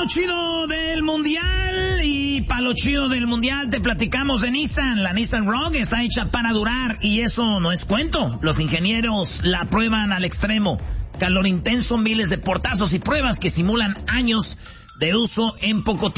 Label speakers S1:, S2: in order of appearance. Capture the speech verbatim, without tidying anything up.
S1: lo chido del mundial, y para lo chido del mundial te platicamos de Nissan. La Nissan Rogue está hecha para durar y eso no es cuento. Los ingenieros la prueban al extremo. Calor intenso, miles de portazos y pruebas que simulan años de uso en poco tiempo.